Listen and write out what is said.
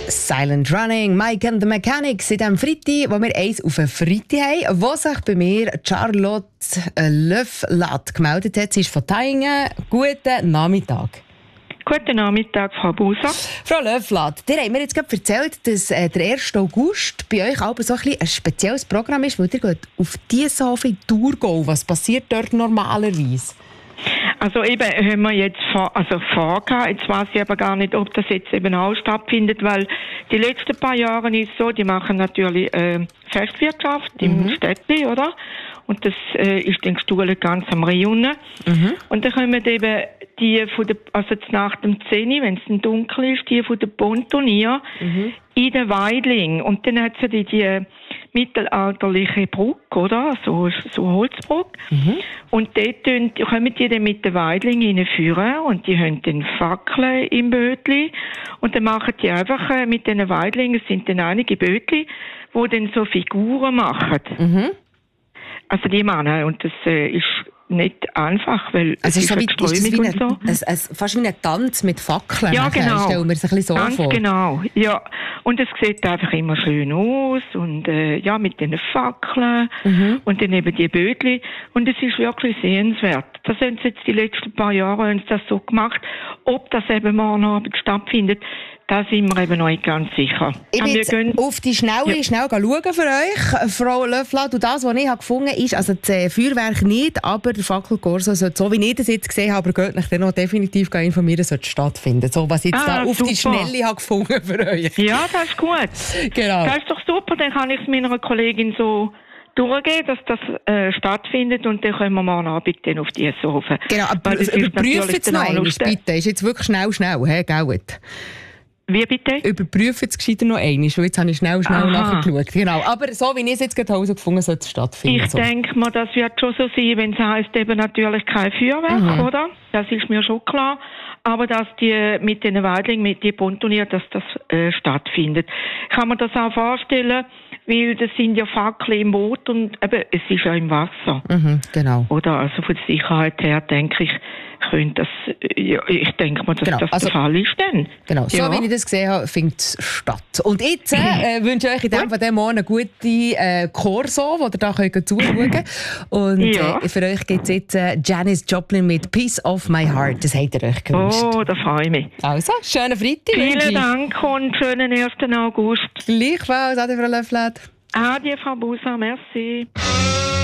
Silent Running, Mike and the Mechanics in diesem Freitag, wo wir eins auf einen Freitag haben, wo sich bei mir Charlotte Löfflat gemeldet hat. Sie ist von Taingen. Guten Nachmittag. Guten Nachmittag, Frau Buser. Frau Löfflat, dir haben mir jetzt gerade erzählt, dass der 1. August bei euch aber so ein spezielles Programm ist, weil ihr geht auf diese Hofe in Thurgau. Was passiert dort normalerweise? Also eben haben wir jetzt vorgehabt. Jetzt weiß ich aber gar nicht, ob das jetzt eben auch stattfindet, weil die letzten paar Jahre ist so, die machen natürlich Festwirtschaft im Städtli, oder? Und das ist dann gestuhlt ganz am Rhein. Und dann kommen eben die von der, also nach dem 10, wenn es dann dunkel ist, die von der Pontonier in den Weidling. Und dann hat sie die mittelalterliche Brücke, oder? So Holzbrücke. Und dort kommen die dann mit den Weidlingen hineinführen und die haben dann Fackeln im Bötli. Und dann machen die einfach mit diesen Weidlingen, es sind dann einige Bötli, die dann so Figuren machen. Also die Männer. Und das ist nicht einfach, weil also es ist Strömung und so. Fast wie ein Tanz mit Fackeln. Ja, genau. Ich stelle mir das ein bisschen so ganz vor. Genau, ja. Und es sieht einfach immer schön aus und ja, mit den Fackeln und dann eben die Bötli. Und es ist wirklich sehenswert. Das haben sie jetzt die letzten paar Jahre das so gemacht. Ob das eben morgen Abend stattfindet, da sind wir eben noch nicht ganz sicher. Ich bin jetzt auf die Schnelle schnell schauen für euch, Frau Löfflat. Und das, was ich gefunden habe, ist, also das Feuerwerk nicht, aber der Fackelkorso sollte, so wie ich das jetzt gesehen habe, aber geht mich dann noch definitiv informieren, sollte stattfinden. So, was ich jetzt da auf super. Die Schnelle habe gefunden für euch. Ja, das ist gut. Genau. Das ist doch super, dann kann ich es meiner Kollegin so durchgehen, dass das stattfindet und dann können wir morgen Abend dann auf die Sofa. Genau, aber überprüfen es noch einmal, bitte. Ist jetzt wirklich schnell, hey, gut. Wie bitte? Überprüfen es gescheiter noch einmal, weil jetzt habe ich schnell nachgeschaut. Genau. Aber so, wie ich es jetzt gerade herausgefunden habe, sollte es stattfinden. Ich denke mal, das wird schon so sein, wenn es heisst, eben natürlich kein Feuerwerk, oder? Das ist mir schon klar. Aber dass die mit den Weidlingen, mit den Pontonier, dass das stattfindet. Ich kann mir das auch vorstellen, weil das sind ja Fackeln im Boot und eben, es ist ja im Wasser. Genau. Oder also von der Sicherheit her denke ich, könnte das, ja, ich denke mal, dass das der Fall ist dann. Genau, so wie ich das gesehen habe, findet es statt. Und jetzt wünsche ich euch in dem Fall morgen eine gute Corso, wo ihr da zuschauen könnt. Und für euch gibt es jetzt Janis Joplin mit «Piece of my heart». Das habt ihr euch gewünscht. Oh, da freue ich mich. Also, schönen Freitag. Vielen Dank und schönen 1. August. Gleichfalls, Ade, Frau Löfflat. Adieu, Frau Buser, merci.